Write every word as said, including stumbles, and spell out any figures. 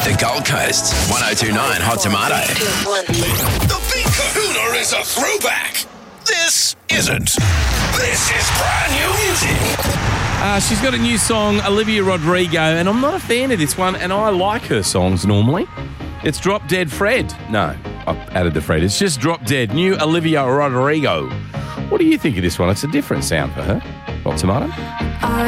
The Gold Coast, one oh two point nine Hot Tomato. The Big Kahuna is a throwback. This isn't. This is brand new music. Uh, she's got a new song, Olivia Rodrigo, and I'm not a fan of this one, and I like her songs normally. It's Drop Dead Fred. No, I added the Fred. It's just Drop Dead. New Olivia Rodrigo. What do you think of this one? It's a different sound for her. Hot Tomato.